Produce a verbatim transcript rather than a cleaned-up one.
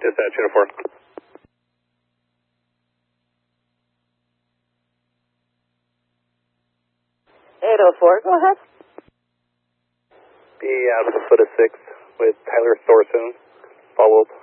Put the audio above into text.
Dispatch Uniform. eight oh four, go ahead. Be out of the foot of six with Tyler Thorson, followed.